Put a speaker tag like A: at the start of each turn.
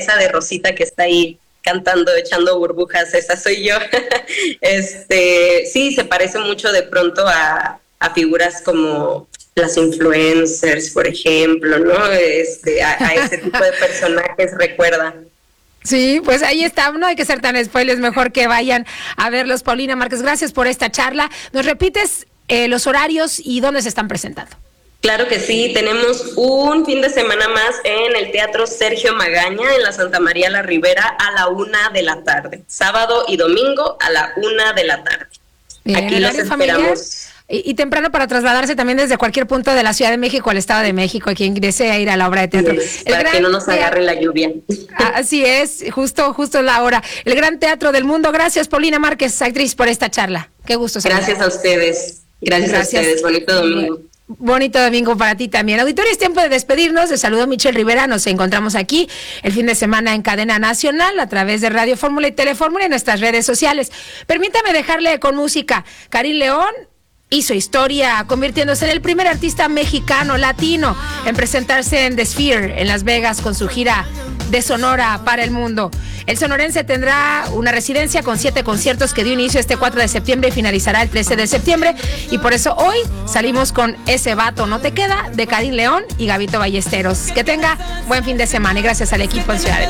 A: esa de Rosita que está ahí cantando, echando burbujas, esa soy yo. Sí, se parece mucho de pronto a figuras como las influencers, por ejemplo, ¿no? A ese tipo de personajes recuerda.
B: Sí, pues ahí está, no hay que ser tan spoilers, mejor que vayan a verlos. Paulina Márquez, gracias por esta charla. ¿Nos repites los horarios y dónde se están presentando?
A: Claro que sí, tenemos un fin de semana más en el Teatro Sergio Magaña, en la Santa María la Ribera, a la 1:00 p.m, sábado y domingo a la 1:00 p.m.
B: Bien,
A: aquí los esperamos.
B: Y temprano para trasladarse también desde cualquier punto de la Ciudad de México al Estado de México, quien desea ir a la obra de teatro.
A: Sí, para que no nos agarre la lluvia.
B: Así es, justo la hora. El Gran Teatro del Mundo. Gracias, Paulina Márquez, actriz, por esta charla. Qué gusto.
A: Gracias a ustedes. Gracias a ustedes. Bonito domingo.
B: Bonito domingo para ti también. Auditorio, es tiempo de despedirnos. Les saludo Michelle Rivera. Nos encontramos aquí el fin de semana en Cadena Nacional a través de Radio Fórmula y Telefórmula y nuestras redes sociales. Permítame dejarle con música. Karim León hizo historia convirtiéndose en el primer artista mexicano latino en presentarse en The Sphere en Las Vegas con su gira de Sonora para el mundo. El sonorense tendrá una residencia con 7 conciertos que dio inicio este 4 de septiembre y finalizará el 13 de septiembre. Y por eso hoy salimos con Ese Vato No Te Queda de Karim León y Gabito Ballesteros. Que tenga buen fin de semana y gracias al equipo en Ciudad de México.